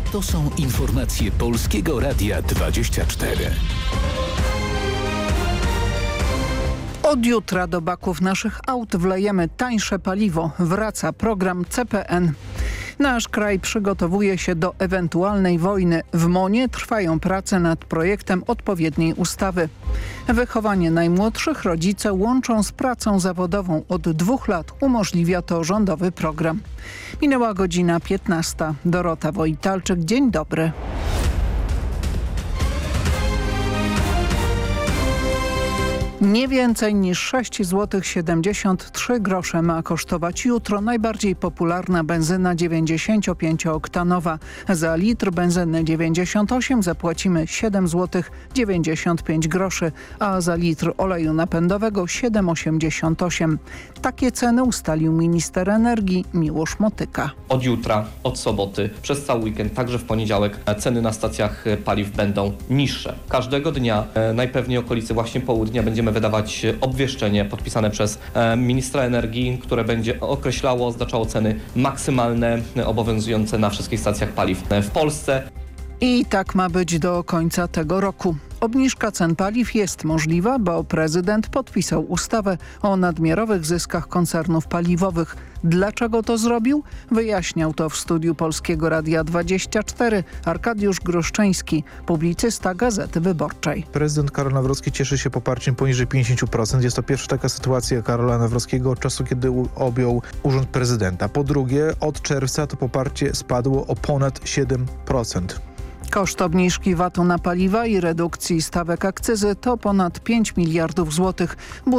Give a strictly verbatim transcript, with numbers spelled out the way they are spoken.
To są informacje Polskiego Radia dwadzieścia cztery. Od jutra do baków naszych aut wlejemy tańsze paliwo. Wraca program C P N. Nasz kraj przygotowuje się do ewentualnej wojny. W MON-ie trwają prace nad projektem odpowiedniej ustawy. Wychowanie najmłodszych rodzice łączą z pracą zawodową. Od dwóch lat umożliwia to rządowy program. Minęła godzina piętnasta. Dorota Wojtalczyk, dzień dobry. Nie więcej niż sześć złotych siedemdziesiąt trzy grosze ma kosztować jutro najbardziej popularna benzyna dziewięćdziesięciopięciooktanowa. Za litr benzyny dziewięćdziesiąt osiem zapłacimy siedem złotych dziewięćdziesiąt pięć groszy, a za litr oleju napędowego siedem złotych osiemdziesiąt osiem. Takie ceny ustalił minister energii Miłosz Motyka. Od jutra, od soboty, przez cały weekend, także w poniedziałek ceny na stacjach paliw będą niższe. Każdego dnia, najpewniej okolicy właśnie południa, będziemy wydawać obwieszczenie podpisane przez ministra energii, które będzie określało, oznaczało ceny maksymalne obowiązujące na wszystkich stacjach paliw w Polsce. I tak ma być do końca tego roku. Obniżka cen paliw jest możliwa, bo prezydent podpisał ustawę o nadmiarowych zyskach koncernów paliwowych. Dlaczego to zrobił? Wyjaśniał to w studiu Polskiego Radia dwadzieścia cztery Arkadiusz Gruszczyński, publicysta Gazety Wyborczej. Prezydent Karol Nawrocki cieszy się poparciem poniżej pięćdziesiąt procent. Jest to pierwsza taka sytuacja Karola Nawrockiego od czasu, kiedy objął urząd prezydenta. Po drugie, od czerwca to poparcie spadło o ponad siedem procent. Koszt obniżki vatu na paliwa i redukcji stawek akcyzy to ponad pięć miliardów złotych.